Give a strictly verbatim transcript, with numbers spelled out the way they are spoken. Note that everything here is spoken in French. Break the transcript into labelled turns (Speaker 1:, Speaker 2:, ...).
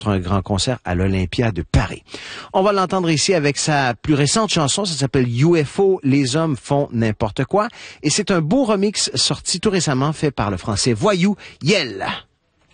Speaker 1: un grand concert à l'Olympia de Paris. On va l'entendre ici avec sa plus récente chanson, ça s'appelle U F O, Les hommes font n'importe quoi, et c'est un beau remix sorti tout récemment fait par le français Voyou Yel.